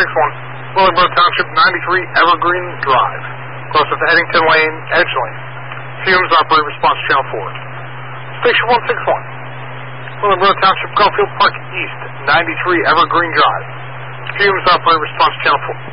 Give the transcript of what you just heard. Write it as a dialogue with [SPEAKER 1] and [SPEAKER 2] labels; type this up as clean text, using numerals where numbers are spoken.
[SPEAKER 1] Williamsburg Township, 93 Evergreen Drive. Closest to Eddington Lane, Edge Lane. Fumes, operator response channel 4. Station 161. Williamsburg Township, Garfield Park East, 93 Evergreen Drive. Fumes, operator response channel 4.